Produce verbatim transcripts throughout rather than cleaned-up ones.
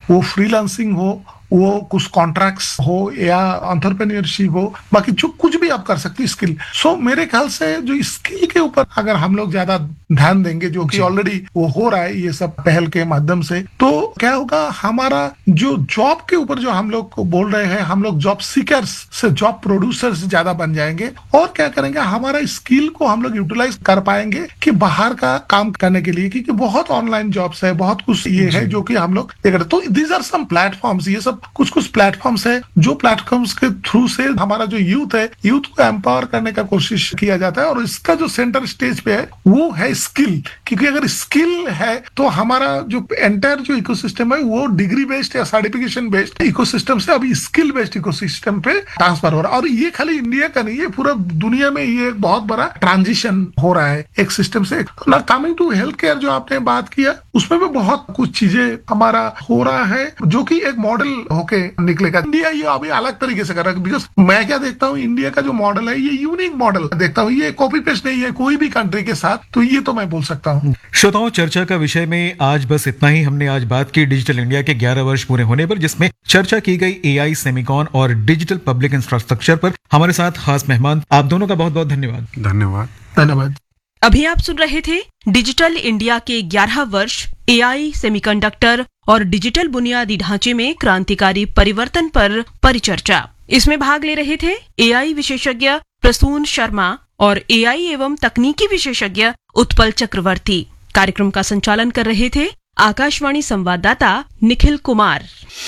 वो फ्रीलांसिंग हो, वो कुछ कॉन्ट्रैक्ट्स हो या एंटरप्रेन्योरशिप हो, बाकी जो कुछ भी आप कर सकते हैं स्किल। सो मेरे ख्याल से जो स्किल के ऊपर अगर हम लोग ज्यादा ध्यान देंगे, जो कि जी। ऑलरेडी वो हो रहा है ये सब पहल के माध्यम से, तो क्या होगा, हमारा जो जॉब के ऊपर जो हम लोग को बोल रहे हैं, हम लोग जॉब सीकर्स से जॉब प्रोड्यूसर्स ज्यादा बन जाएंगे। और क्या करेंगे, हमारा स्किल को हम लोग यूटिलाइज कर पाएंगे कि बाहर का काम करने के लिए, क्योंकि बहुत ऑनलाइन जॉब्स है, बहुत कुछ ये जी। है जो कि हम लोग देख रहे हैं। तो दीज आर सम प्लेटफॉर्म्स, ये सब कुछ कुछ प्लेटफॉर्म्स है जो प्लेटफॉर्म्स के थ्रू से हमारा जो यूथ है, यूथ को एम्पावर करने का कोशिश किया जाता है। और इसका जो सेंटर स्टेज पे है वो है स्किल, क्योंकि अगर स्किल है तो हमारा जो एंटायर जो इकोसिस्टम है वो डिग्री बेस्ड या सर्टिफिकेशन बेस्ड इकोसिस्टम से अभी स्किल बेस्ड इकोसिस्टम पे ट्रांसफर हो रहा है। और ये खाली इंडिया का नहीं है, पूरा दुनिया में ये एक बहुत बड़ा ट्रांजिशन हो रहा है एक सिस्टम से। ना कमिंग टू हेल्थ केयर जो आपने बात किया, उसमें भी बहुत कुछ चीजें हमारा हो रहा है जो कि एक मॉडल होके निकलेगा। इंडिया ये अभी अलग तरीके से कर रहा है, बिकॉज मैं क्या देखता हूँ, इंडिया का जो मॉडल है ये यूनिक मॉडल देखता हूँ, ये कॉपी पेस्ट नहीं है कोई भी कंट्री के साथ, तो ये तो मैं बोल सकता हूँ। श्रोताओं, चर्चा का विषय में आज बस इतना ही। हमने आज बात की डिजिटल इंडिया के ग्यारह वर्ष पूरे होने पर, जिसमें चर्चा की गई एआई, सेमिकॉन और डिजिटल पब्लिक इंफ्रास्ट्रक्चर पर। हमारे साथ खास मेहमान, आप दोनों का बहुत बहुत धन्यवाद। धन्यवाद। धन्यवाद। अभी आप सुन रहे थे डिजिटल इंडिया के ग्यारह वर्ष, एआई, सेमीकंडक्टर और डिजिटल बुनियादी ढांचे में क्रांतिकारी परिवर्तन पर परिचर्चा। इसमें भाग ले रहे थे एआई विशेषज्ञ प्रसून शर्मा और एआई एवं तकनीकी विशेषज्ञ उत्पल चक्रवर्ती। कार्यक्रम का संचालन कर रहे थे आकाशवाणी संवाददाता निखिल कुमार।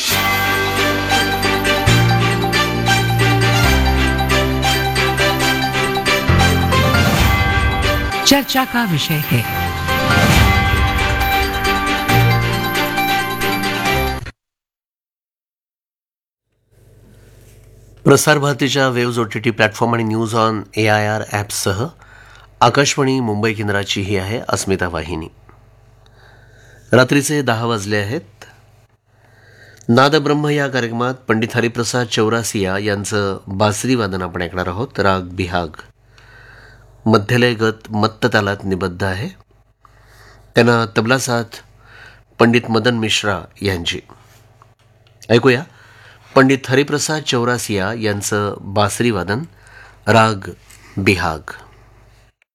चर्चा का विषय है। प्रसार भारतीच्या वेव्ज ओटीटी प्लॅटफॉर्म आणि news on A I R ॲप्ससह Akashvani Mumbai केंद्राची ही आहे अस्मिता वाहिनी। रात्रीचे दहा वाजले आहेत। नादब्रह्म या कार्यक्रमात पंडित हरिप्रसाद चौरासिया यांचं बासरी वादन आपण ऐकणार आहोत। राग बिहाग मध्यलय गत मत्त तालात निबद्ध आहे। त्यांना तबला साथ पंडित मदन मिश्रा यांची। ऐकूया पंडित हरिप्रसाद चौरासिया यांचं बासरी वादन, राग बिहाग।